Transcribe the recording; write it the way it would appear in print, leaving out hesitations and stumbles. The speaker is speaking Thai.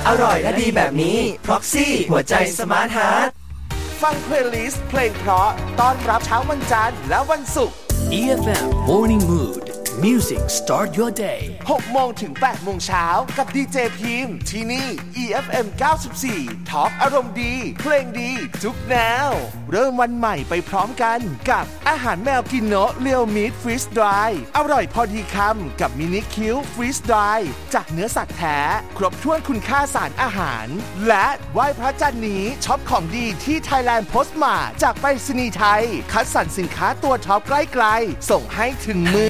อร่อยและดีแบบนี้ Proxy หัวใจสมาร์ทฮาร์ทฟังเพลย์ลิสต์เพลงเพราะต้อนรับเช้าวันจันทร์และวันศุกร์ EFM Morning Mood Music Start Your Day 6 โมงถึง 8 โมงเช้ากับดีเจพิมพ์ที่นี่ EFM 94 ท็อปอารมณ์ดีเพลงดีทุกแนวเริ่มวันใหม่ไปพร้อมกันกับอาหารแมวกินโนะเรียวมิตฟรีสดรายอร่อยพอดีคำกับมินิคิวฟรีสดรายจากเนื้อสัตว์แท้ครบถ้วนคุณค่าสารอาหารและไหว้พระจันทร์นี้ช็อปของดีที่ Thailand Postmart จากไปรษณีย์ไทยคัดสรรสินค้าตัวท็อปใกล้ๆส่งให้ถึงมือ